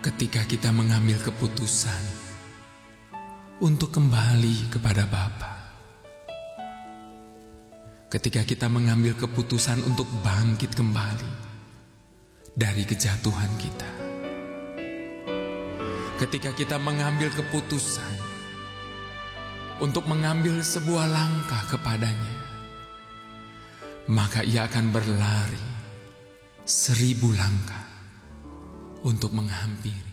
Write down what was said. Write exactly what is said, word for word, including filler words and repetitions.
ketika kita mengambil keputusan untuk kembali kepada Bapa. Ketika kita mengambil keputusan untuk bangkit kembali dari kejatuhan kita. Ketika kita mengambil keputusan untuk mengambil sebuah langkah kepadanya, maka ia akan berlari seribu langkah untuk menghampiri.